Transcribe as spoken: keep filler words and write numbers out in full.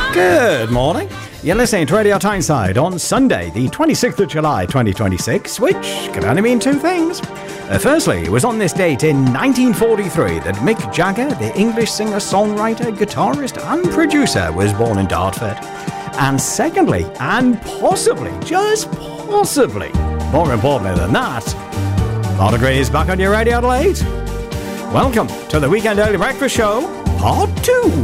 Good morning. You're listening to Radio Tyneside on Sunday, the twenty-sixth of July, twenty twenty-six, which can only mean two things. Uh, firstly, it was on this date in nineteen forty-three that Mick Jagger, the English singer-songwriter, guitarist and producer, was born in Dartford. And secondly, and possibly, just possibly, more importantly than that, Paul Degree is back on your radio Adelaide. Welcome to the Weekend Early Breakfast Show, Part two.